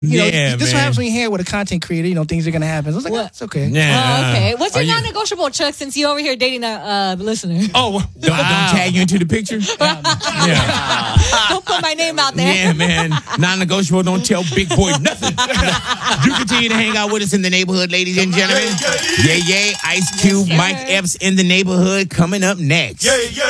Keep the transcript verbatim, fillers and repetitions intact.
You know, Yeah, this is what man. happens when you hang out with a content creator. You know, things are gonna happen. I was like, What? oh, it's okay. Yeah. Oh, okay. What's Are your you- non-negotiable, Chuck? Since you over here dating a uh, listener, Oh, Don't, don't tag you into the picture? yeah. don't put my name out there. Yeah, man. Non-negotiable. Don't tell big boy nothing. You continue to hang out with us in the neighborhood, ladies and gentlemen. Yeah, yeah. Ice Cube, Yes, sir. Mike Epps in the neighborhood coming up next. Yeah, yeah.